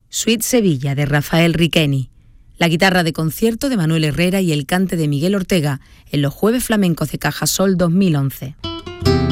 Suite Sevilla de Rafael Riqueni, la guitarra de concierto de Manuel Herrera y el cante de Miguel Ortega en los Jueves Flamencos de Cajasol 2011.